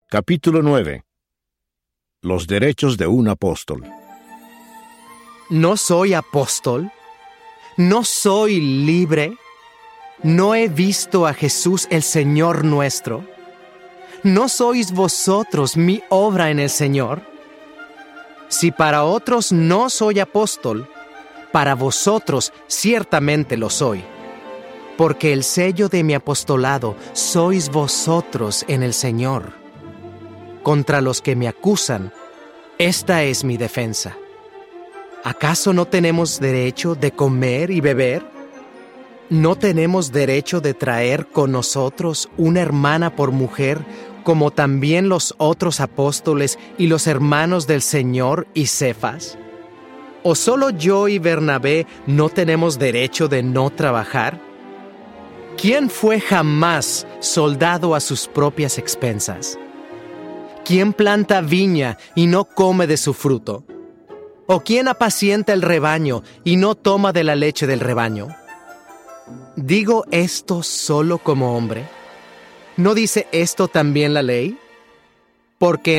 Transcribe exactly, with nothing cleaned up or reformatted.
Capítulo nueve. Los derechos de un apóstol. ¿No soy apóstol? ¿No soy libre? ¿No he visto a Jesús el Señor nuestro? ¿No sois vosotros mi obra en el Señor? Si para otros no soy apóstol, para vosotros ciertamente lo soy, porque el sello de mi apostolado sois vosotros en el Señor. Contra los que me acusan, esta es mi defensa. ¿Acaso no tenemos derecho de comer y beber? ¿No tenemos derecho de traer con nosotros una hermana por mujer, como también los otros apóstoles y los hermanos del Señor y Cefas? ¿O solo yo y Bernabé no tenemos derecho de no trabajar? ¿Quién fue jamás soldado a sus propias expensas? ¿Quién planta viña y no come de su fruto? ¿O quién apacienta el rebaño y no toma de la leche del rebaño? ¿Digo esto solo como hombre? ¿No dice esto también la ley? Porque